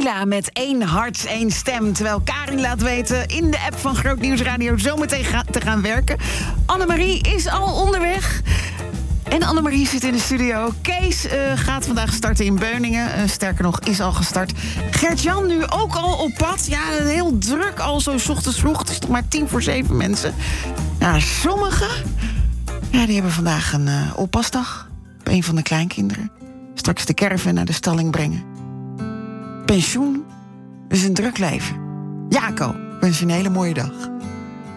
Sheila met 1 hart, 1 stem. Terwijl Karin laat weten in de app van Groot Nieuws Radio zometeen te gaan werken. Annemarie is al onderweg. En Annemarie zit in de studio. Kees gaat vandaag starten in Beuningen. Sterker nog, is al gestart. Gert-Jan nu ook al op pad. Ja, heel druk al zo 's ochtends vroeg. Het is toch maar 6:50 mensen. Nou, sommigen die hebben vandaag een oppasdag. Een van de kleinkinderen. Straks de caravan naar de stalling brengen. Pensioen is een druk leven. Jaco, wens je een hele mooie dag.